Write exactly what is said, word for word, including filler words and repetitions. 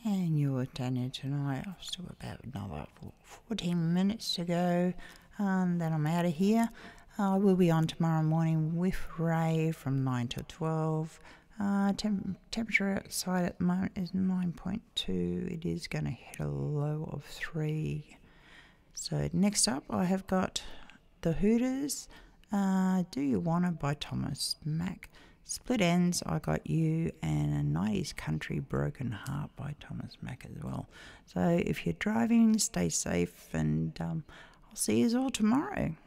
And you're Daniel tonight. I've still got about another fourteen minutes to go. Um, then I'm out of here. Uh, I will be on tomorrow morning with Ray from nine till twelve. Uh, temp- temperature outside at the moment is nine point two. It is going to hit a low of three. So next up I have got The Hooters, uh, Do You Wanna by Thomas Mack. Split Ends, I Got You, and a nineties country, Broken Heart by Thomas Mack as well. So if you're driving, stay safe, and um, I'll see you all tomorrow.